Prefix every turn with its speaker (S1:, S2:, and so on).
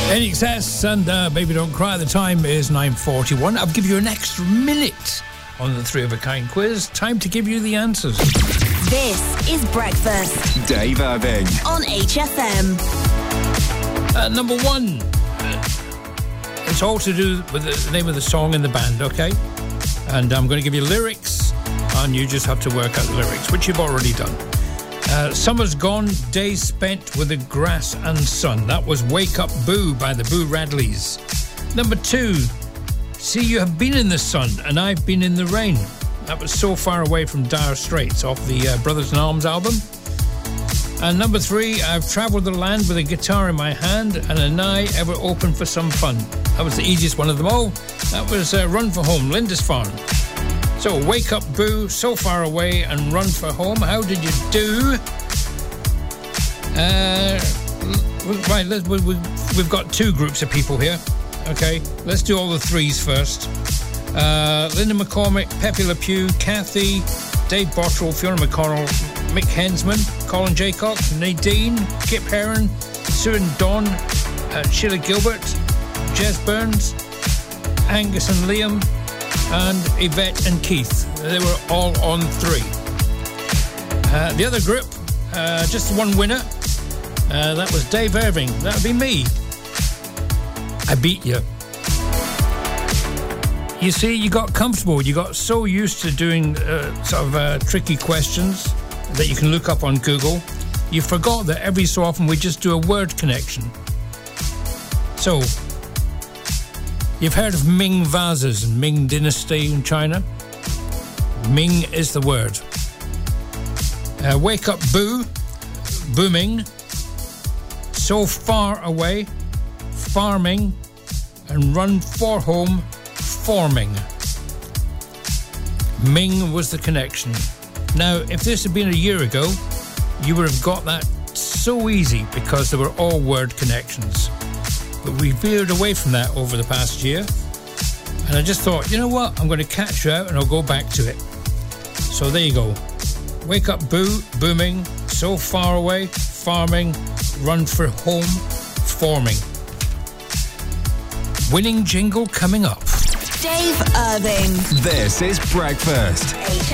S1: NXS and Baby Don't Cry. The time is 9:41. I'll give you an extra minute on the Three of a Kind quiz. Time to give you the answers.
S2: This is Breakfast.
S3: Dave Irving.
S2: On HFM.
S1: Number one. It's all to do with the name of the song and the band, okay? And I'm going to give you lyrics, and you just have to work out the lyrics, which you've already done. Summer's Gone, Days Spent with the Grass and Sun. That was Wake Up Boo by the Boo Radleys. Number two, See You Have Been in the Sun and I've Been in the Rain. That was So Far Away from Dire Straits off the Brothers in Arms album. And number three, I've travelled the land with a guitar in my hand and an eye ever open for some fun. That was the easiest one of them all. That was Run for Home, Lindisfarne. So, Wake Up Boo, So Far Away, and Run for Home. How did you do? Right, we've got two groups of people here. Okay, let's do all the threes first. Linda McCormick, Pepe Le Pew, Kathy, Dave Bottrell, Fiona McConnell, Mick Hensman, Colin Jaycock, Nadine, Kip Heron, Sue and Don, Sheila Gilbert, Jez Burns, Angus and Liam, and Yvette and Keith. They were all on three. The other group, just one winner. That was Dave Irving. That would be me. I beat you. You see, you got comfortable. You got so used to doing tricky questions that you can look up on Google. You forgot that every so often we just do a word connection. So, you've heard of Ming vases and Ming dynasty in China? Ming is the word. Wake Up Boo, booming. So Far Away, farming. And Run for Home, forming. Ming was the connection. Now, if this had been a year ago, you would have got that so easy because they were all word connections. But we veered away from that over the past year. And I just thought, you know what? I'm going to catch you out and I'll go back to it. So there you go. Wake Up Boo, booming. So Far Away, farming. Run for Home, forming. Winning jingle coming up.
S2: Dave Irving.
S3: This is Breakfast.